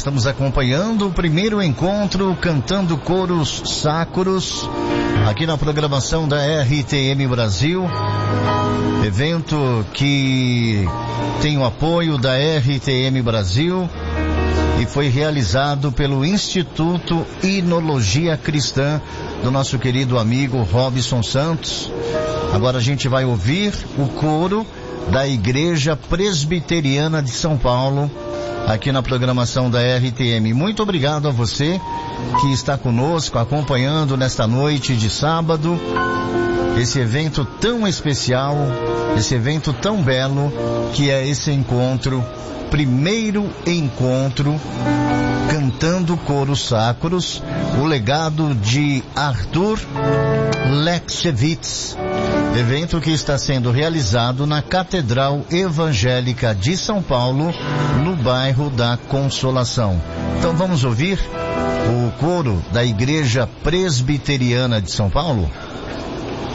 estamos acompanhando o primeiro encontro Cantando Coros Sacros aqui na programação da RTM Brasil. Evento que tem o apoio da RTM Brasil e foi realizado pelo Instituto Inologia Cristã do nosso querido amigo Robson Santos. Agora a gente vai ouvir o coro da Igreja Presbiteriana de São Paulo aqui na programação da RTM. Muito obrigado a você que está conosco acompanhando nesta noite de sábado esse evento tão especial, esse evento tão belo que é esse encontro, primeiro encontro Cantando Coros Sacros, o legado de Arthur Lechkewitz, evento que está sendo realizado na Catedral Evangélica de São Paulo, no bairro da Consolação. Então vamos ouvir o coro da Igreja Presbiteriana de São Paulo?